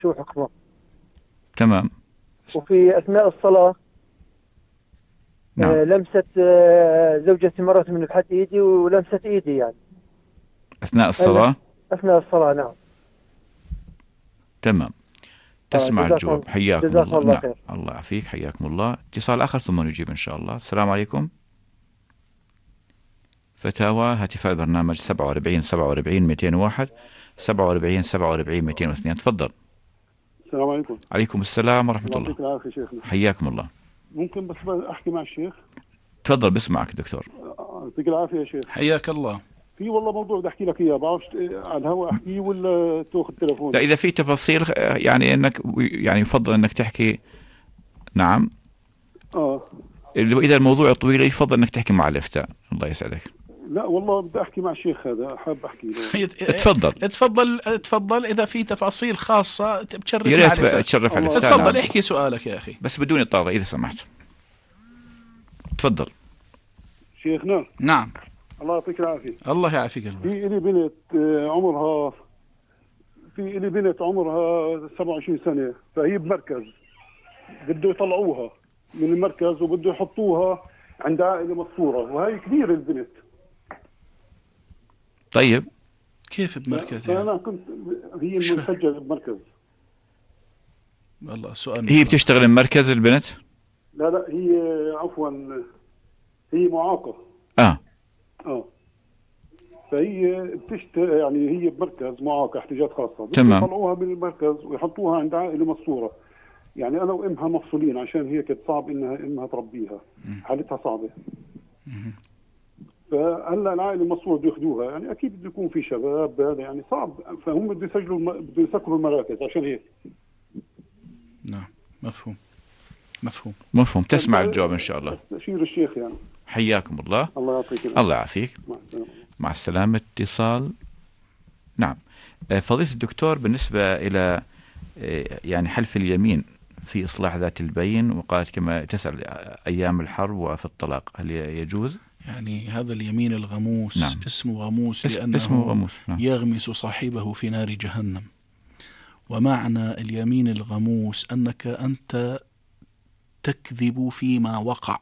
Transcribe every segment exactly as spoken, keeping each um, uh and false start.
شو حكمه؟ تمام. وفي أثناء الصلاة نعم. آه، لمسة آه، زوجتي مرت من تحت إيدي ولمسة إيدي يعني. أثناء هل الصلاة. أثناء الصلاة؟ نعم. تمام. آه تسمع جزاكم الجواب. حياكم جزاكم الله. الله نعم. خير. الله يعافيك. حياكم الله. اتصال آخر ثم نجيب إن شاء الله. السلام عليكم. فتاوى هاتفاء برنامج سبعة وأربعين سبعة وأربعين مئتين وواحد سبعة وأربعين سبعة وأربعين مئتين واثنين. تفضل. السلام عليكم. عليكم السلام ورحمة الله الله. يعطيك العافية شيخنا. حياكم الله. ممكن بس أحكي مع الشيخ؟ تفضل بسمعك دكتور. يعطيك العافية يا شيخ. حياك الله. في والله موضوع بدي أحكي لك إياه، بعرفش على الهواء أحكيه ولا تأخذ تلفون؟ لا، إذا في تفاصيل يعني إنك يعني يفضل إنك تحكي. نعم. آه. إذا الموضوع طويل يفضل إنك تحكي مع الإفتاء. الله يسعدك. لا والله بدي أحكي مع الشيخ، هذا حاب أحكي له. تفضل تفضل تفضل. إذا في تفاصيل خاصة تشرف يا ريت تشرف على الإفتاء. تفضل نعم. احكي سؤالك يا أخي بس بدون إطالة إذا سمحت. تفضل شيخنا. نعم. الله يعطيك العافية. الله يعافيك. في إلي بنت عمرها في إلي بنت عمرها سبعة وعشرين سنة، فهي بمركز بده يطلعوها من المركز وبده يحطوها عند عائلة مقصورة، وهي كبيرة البنت. طيب كيف بمركز يعني؟ أنا يعني؟ كنت هي مسجلة بمركز. والله السؤال. هي بتشتغل بمركز البنت؟ لا لا هي عفوا هي معاقة. اه اه فهي بتشتغل يعني هي بمركز معاقة احتياجات خاصة، تمام. يطلعوها من المركز ويحطوها عند عائلة مقصورة. يعني أنا وإمها مفصولين، عشان هيك صعب إنها إمها تربيها، حالتها صعبة. فهلا العائله المسؤول بده ياخذوها، يعني اكيد بده يكون في شباب، هذا يعني صعب، فهم بده يسجلوا بده يسكروا المراكز عشان هيك. نعم مفهوم مفهوم مفهوم. تسمع الجواب ان شاء الله. تشير الشيخ يعني. حياكم الله. الله يعطيك العافيه. الله يعافيك. مع السلامه. مع السلامه. اتصال. نعم. فضيلة الدكتور، بالنسبه الى يعني حلف اليمين في اصلاح ذات البين، وقالت كما تسأل ايام الحرب وفي الطلاق، هل يجوز؟ يعني هذا اليمين الغموس. نعم. اسمه غموس اس لأنه اسمه غموس. نعم. يغمس صاحبه في نار جهنم. ومعنى اليمين الغموس أنك أنت تكذب فيما وقع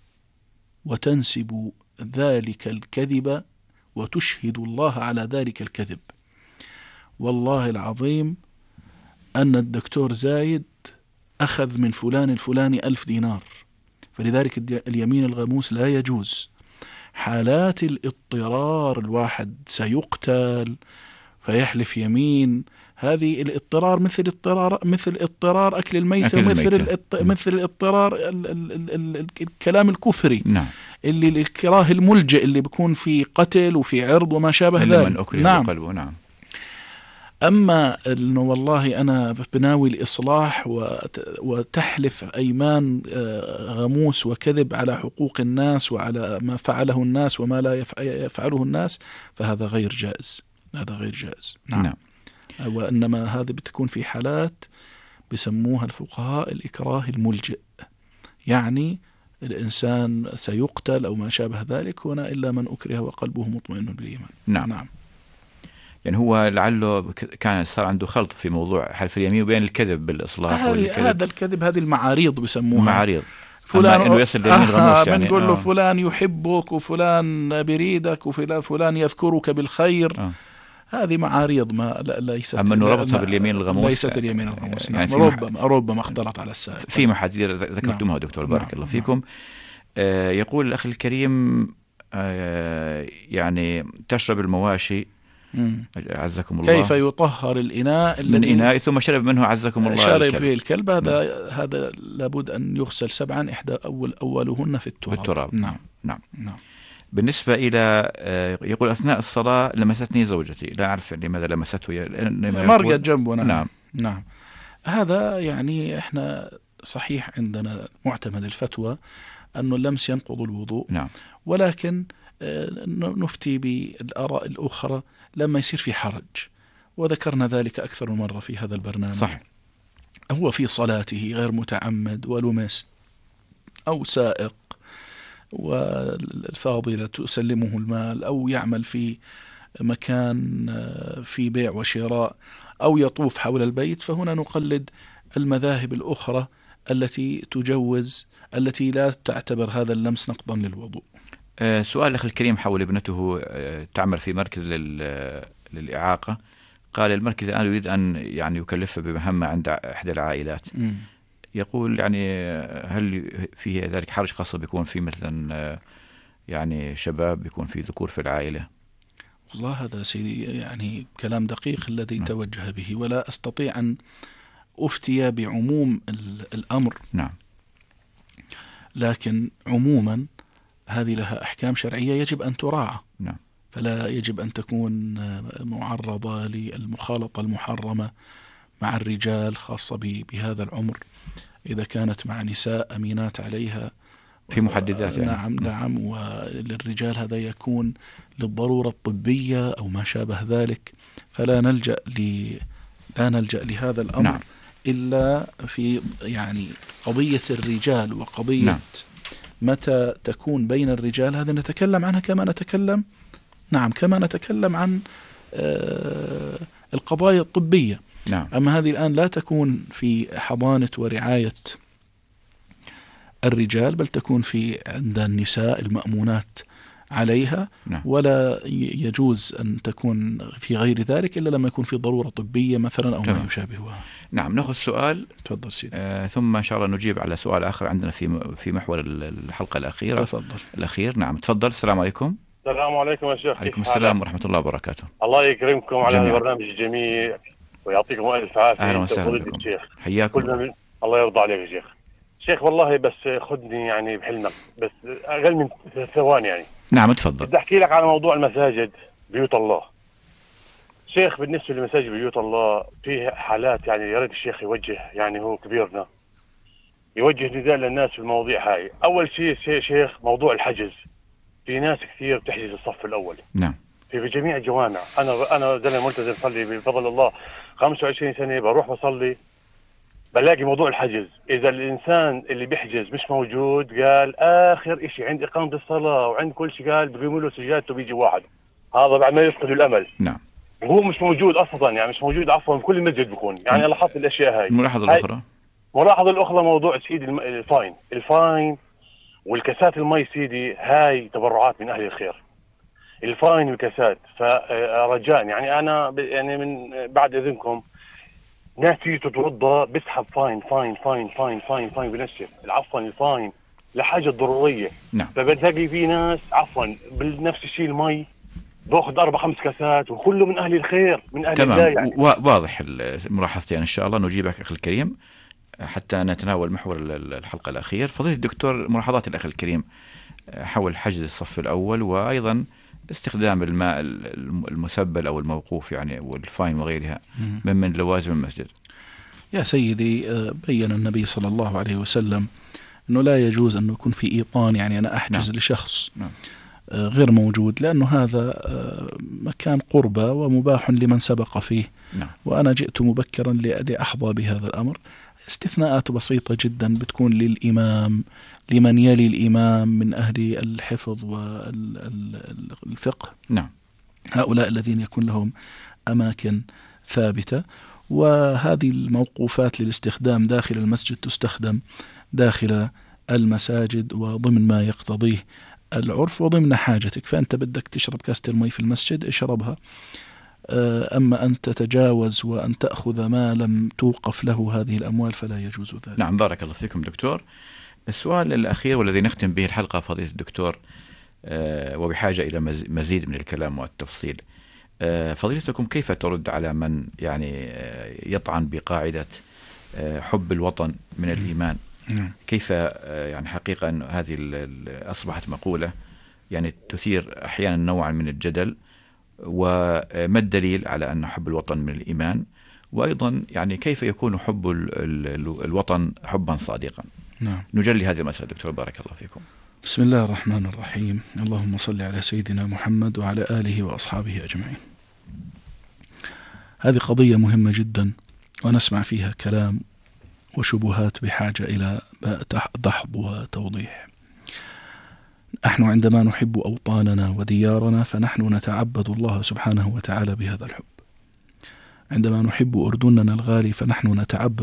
وتنسب ذلك الكذب وتشهد الله على ذلك الكذب. والله العظيم أن الدكتور زايد أخذ من فلان الفلاني ألف دينار، فلذلك اليمين الغموس لا يجوز. حالات الاضطرار، الواحد سيقتل فيحلف يمين، هذه الاضطرار مثل اضطرار مثل اضطرار أكل الميتة، ومثل الاضط... مثل الاضطرار ال... ال... ال... ال... الكلام الكفري. نعم. اللي الكراه الملجئ اللي بيكون في قتل وفي عرض وما شابه ذلك. نعم. قلبه. نعم. أما أنه والله أنا بناوي الإصلاح وتحلف أيمان غموس وكذب على حقوق الناس وعلى ما فعله الناس وما لا يفعله الناس، فهذا غير جائز. هذا غير جائز. نعم. نعم. وإنما هذا بتكون في حالات بسموها الفقهاء الإكراه الملجئ، يعني الإنسان سيقتل أو ما شابه ذلك، هنا إلا من أكره وقلبه مطمئن بالإيمان. نعم. نعم. يعني هو لعله كان صار عنده خلط في موضوع حلف اليمين وبين الكذب بالإصلاح. هذا الكذب، هذه المعاريض بسموها. معاريض. فلان إنه يصل لليمين غموس، يعني بنقول له آه. فلان يحبك وفلان بريدك وفلان فلان يذكرك بالخير. آه. هذه معاريض ما ليست. أما أنه ربطها باليمين الغموس ليست اليمين الغموس. يعني نعم. ربما ربما اختلط على السائل. في محاذير ذكرتمها. نعم. دكتور بارك. نعم. الله فيكم. نعم. آه يقول الأخ الكريم آه يعني تشرب المواشي. مم. عزكم الله. كيف يطهر الإناء من إناء ثم شرب منه عزكم الله شرب الكلب. فيه الكلب هذا. نعم. هذا لابد أن يغسل سبعا، إحدى أول أولهن في التراب. في التراب. نعم. نعم. نعم. بالنسبة إلى يقول أثناء الصلاة لمستني زوجتي، لا أعرف لماذا لمسته. مرقت جنبنا. نعم. نعم. هذا يعني إحنا صحيح عندنا معتمد الفتوى أن اللمس ينقض الوضوء. نعم. ولكن نفتي بالآراء الأخرى لما يصير في حرج، وذكرنا ذلك أكثر من مرة في هذا البرنامج. صح. هو في صلاته غير متعمد ولمس، أو سائق والفاضلة تسلمه المال، أو يعمل في مكان في بيع وشراء أو يطوف حول البيت، فهنا نقلد المذاهب الأخرى التي تجوز، التي لا تعتبر هذا اللمس نقضا للوضوء. أه سؤال الأخ الكريم حول ابنته أه تعمل في مركز للإعاقة، قال المركز الآن يريد أن يعني يكلفه بمهمة عند إحدى العائلات. م. يقول يعني هل فيه ذلك حرج، خاصة بيكون في مثلا يعني شباب، بيكون في ذكور في العائلة؟ والله هذا سيدي يعني كلام دقيق الذي نعم. توجه به، ولا أستطيع أن أفتي بعموم الأمر. نعم. لكن عموما هذه لها أحكام شرعية يجب أن تراعى. نعم. فلا يجب أن تكون معرضة للمخالطة المحرمة مع الرجال، خاصة بهذا العمر. إذا كانت مع نساء أمينات عليها في محددات يعني. نعم نعم. وللرجال هذا يكون للضرورة الطبية أو ما شابه ذلك، فلا نلجأ ل لا نلجأ لهذا الأمر. نعم. إلا في يعني قضية الرجال وقضية نعم. متى تكون بين الرجال، هذا نتكلم عنها كما نتكلم نعم كما نتكلم عن آه القضايا الطبية. نعم. أما هذه الآن لا تكون في حضانة ورعاية الرجال، بل تكون في عند النساء المأمونات عليها. نعم. ولا يجوز أن تكون في غير ذلك إلا لما يكون في ضرورة طبية مثلا أو تمام. ما يشابهها. نعم. نأخذ سؤال. تفضل سيدي. آه ثم إن شاء الله نجيب على سؤال آخر عندنا في في محور الحلقة الأخيرة. تفضل. الأخير. نعم تفضل. السلام عليكم. السلام عليكم يا شيخ. عليكم السلام ورحمة الله وبركاته. الله يكرمكم على جميعا. البرنامج الجميل ويعطيكم ألف عافية. أهلا وسهلا بكم. الشيخ. حياكم. من... الله يرضى عليك يا شيخ. شيخ والله بس خدني يعني بحلمك بس أقل من ثواني يعني. نعم تفضل. بدي أحكي لك على موضوع المساجد بيوت الله. شيخ بالنسبة لمساجد بيوت الله في حالات يعني يا ريت الشيخ يوجه، يعني هو كبيرنا يوجه نداء للناس في المواضيع هاي. أول شيء شيخ موضوع الحجز، في ناس كثير بتحجز الصف الأول. نعم. في بجميع الجوامع. أنا أنا زلمة ملتزم صلي بفضل الله خمسة وعشرين سنة، بروح بصلي بلاقي موضوع الحجز. إذا الإنسان اللي بيحجز مش موجود قال آخر إشي عند إقامة الصلاة وعند كل شيء قال بيقيموا له سجادته بيجي واحد، هذا بعد ما يفقد الأمل. نعم. وهو مش موجود أصلا، يعني مش موجود عفوا كل المسجد بيكون. يعني أنا لاحظت الأشياء هاي. الملاحظة الأخرى ملاحظة الأخرى موضوع سيدي الفاين الفاين والكاسات المي سيدي، هاي تبرعات من أهل الخير. الفاين والكاسات، فرجاء يعني أنا يعني من بعد إذنكم ناس تيجي تتوضى بسحب فاين فاين فاين فاين فاين فاين بنشف عفوا الفاين لحاجة ضرورية. نعم. فبتلاقي في ناس عفوا بنفس الشيء المي باخذ أربع خمس كاسات وكله من أهل الخير من أهل تمام. الله يعني. واضح ملاحظتين. إن شاء الله نجيبك أخي الكريم حتى نتناول محور الحلقة الأخير. فضيلة الدكتور، ملاحظات الأخ الكريم حول حجز الصف الأول، وأيضا استخدام الماء المسبل أو الموقوف يعني والفاين وغيرها من من لوازم المسجد. يا سيدي بيّن النبي صلى الله عليه وسلم أنه لا يجوز أنه يكون في إيطان، يعني أنا أحجز نعم. لشخص نعم. غير موجود، لأنه هذا مكان قربة ومباح لمن سبق فيه نعم. وأنا جئت مبكرا لأحظى بهذا الأمر. استثناءات بسيطة جدا بتكون للإمام، لمن يلي الإمام من أهل الحفظ والفقه نعم. هؤلاء الذين يكون لهم أماكن ثابتة. وهذه الموقوفات للاستخدام داخل المسجد تستخدم داخل المساجد وضمن ما يقتضيه العرف وضمن حاجتك. فأنت بدك تشرب كاسة المي في المسجد اشربها، أما أن تتجاوز وأن تأخذ ما لم توقف له هذه الأموال فلا يجوز ذلك. نعم. بارك الله فيكم دكتور. السؤال الأخير والذي نختم به الحلقة فضيلة الدكتور، وبحاجة إلى مزيد من الكلام والتفصيل، فضيلتكم كيف ترد على من يعني يطعن بقاعدة حب الوطن من الإيمان؟ كيف يعني حقيقة أن هذه أصبحت مقولة يعني تثير أحيانا نوعا من الجدل، وما الدليل على أن حب الوطن من الإيمان؟ وأيضا يعني كيف يكون حب الوطن حبا صادقا؟ نعم. نجلي هذه المسألة دكتور بارك الله فيكم. بسم الله الرحمن الرحيم. اللهم صل على سيدنا محمد وعلى آله وأصحابه أجمعين. هذه قضية مهمة جدا ونسمع فيها كلام وشبهات بحاجة إلى دحض وتوضيح. نحن عندما نحب أوطاننا وديارنا فنحن نتعبد الله سبحانه وتعالى بهذا الحب، عندما نحب أردننا الغالي فنحن نتعبد